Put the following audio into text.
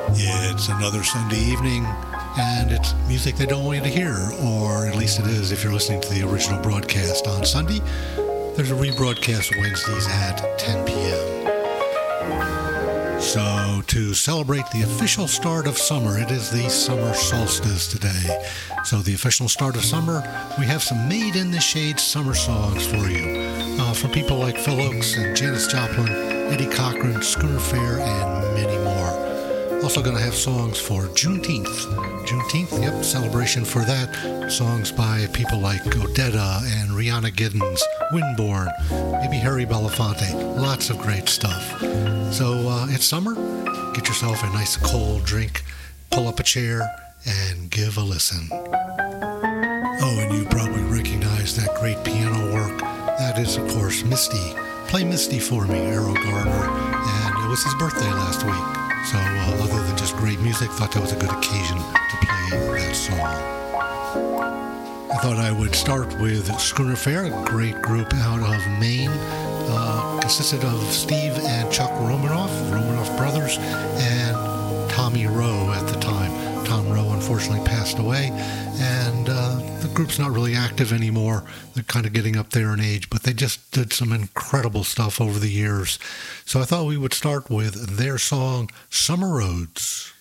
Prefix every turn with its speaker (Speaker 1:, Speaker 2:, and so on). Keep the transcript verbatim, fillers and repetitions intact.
Speaker 1: It's another Sunday evening, and it's music they don't want you to hear, or at least it is if you're listening to the original broadcast on Sunday. There's a rebroadcast Wednesdays at ten p.m. So, to celebrate the official start of summer, it is the summer solstice today. So, the official start of summer, we have some Made in the Shade summer songs for you. Uh, from people like Phil Oakes and Janis Joplin, Eddie Cochran, Schooner Fair, and many more. Also going to have songs for Juneteenth. Juneteenth, yep, celebration for that. Songs by people like Odetta and Rihanna Giddens, Winborn, maybe Harry Belafonte. Lots of great stuff. So uh, it's summer. Get yourself a nice cold drink, pull up a chair, and give a listen. Oh, and you probably recognize that great piano work. That is, of course, Misty. Play Misty for me, Errol Garner. And it was his birthday last week. So uh, other than just great music, thought that was a good occasion to play that song. I thought I would start with Schooner Fair, a great group out of Maine. Uh, consisted of Steve and Chuck Romanoff, Romanoff brothers, and Tommy Rowe at the time. Tom Rowe unfortunately passed away, and uh, the group's not really active anymore. They're kind of getting up there in age, but they just did some incredible stuff over the years. So I thought we would start with their song, Summer Roads.